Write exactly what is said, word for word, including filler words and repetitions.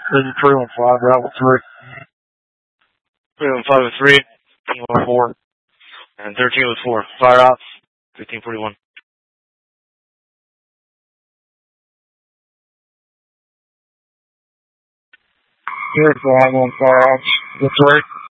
three one five, route with three. three one five with three, team one four, and thirteen with four. Fire out, fifteen forty-one. Here's five one fire out with three.